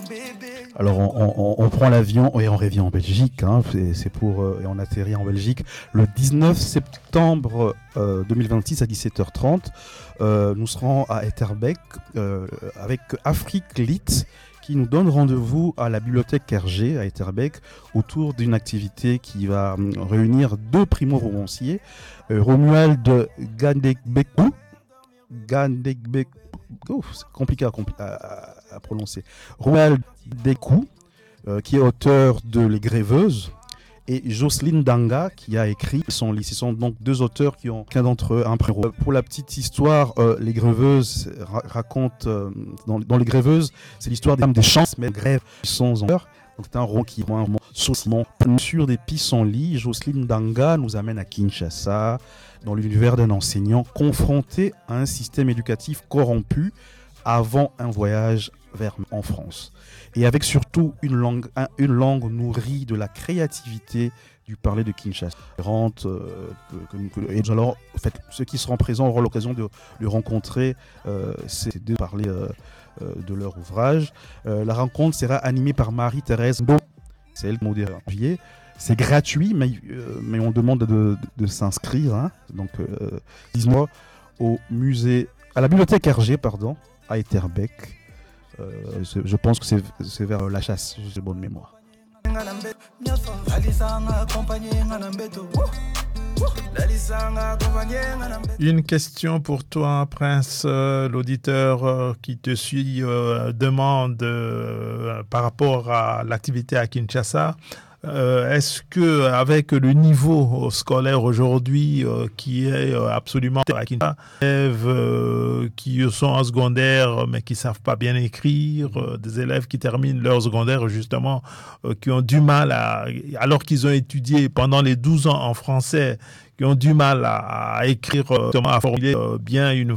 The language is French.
Alors on prend l'avion et on revient en Belgique, hein, et on atterrit en Belgique le 19 septembre 2026 à 17h30. Nous serons à Etterbeek avec Afrique Lit qui nous donne rendez-vous à la bibliothèque Hergé à Etterbeek autour d'une activité qui va réunir deux primo-romanciers, Romuald Gandekbekou, c'est compliqué à prononcer, Romuald Dekou, qui est auteur de Les Grèveuses, et Jocelyne Danga qui a écrit son livre. Ce sont donc deux auteurs qui ont qu'un d'entre eux un prix. Pour la petite histoire, Les Grèveuses raconte dans Les Grèveuses, c'est l'histoire des femmes des champs, mais grèves sont en heure. Donc c'est un roman qui rend saucement sur des pissenlits. Jocelyne Danga nous amène à Kinshasa, dans l'univers d'un enseignant confronté à un système éducatif corrompu avant un voyage en France. Et avec surtout une langue nourrie de la créativité du parler de Kinshasa. Et alors, en fait, ceux qui seront présents auront l'occasion de le rencontrer, c'est de parler de leur ouvrage. La rencontre sera animée par Marie-Thérèse Mbo, c'est elle qui modère en juillet. C'est gratuit, mais on demande de s'inscrire. Hein. Donc, 10 mois au musée, à la bibliothèque Hergé, à Etterbeek. Je pense que c'est vers la chasse, j'ai bonne mémoire. Une question pour toi, Prince. L'auditeur qui te suit demande par rapport à l'activité à Kinshasa. Est-ce que avec le niveau scolaire aujourd'hui qui est absolument à Kinshasa, élèves qui sont en secondaire mais qui savent pas bien écrire, des élèves qui terminent leur secondaire justement qui ont du mal alors qu'ils ont étudié pendant les 12 ans en français, qui ont du mal à écrire, à formuler bien une